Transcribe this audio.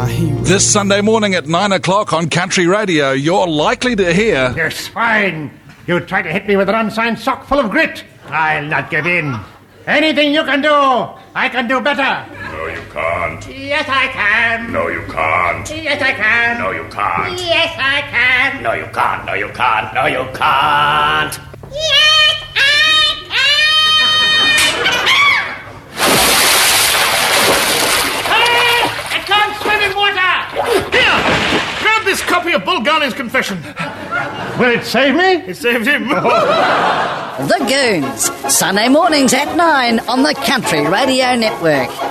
hero. This Sunday morning at 9 o'clock on Country Radio, you're likely to hear... You're swine! You tried to hit me with an unsigned sock full of grit. I'll not give in. Anything you can do, I can do better. No, you can't. Yes, I can. No, you can't. Yes, I can. No, you can't. Yes, I can. No, you can't. No, you can't. No, you can't. Yes, I can. Hey! I can't swim in water. Here! Grab this copy of Bulgarni's confession. Will it save me? It saved him. The Goons, Sunday mornings at 9 on the Country Radio Network.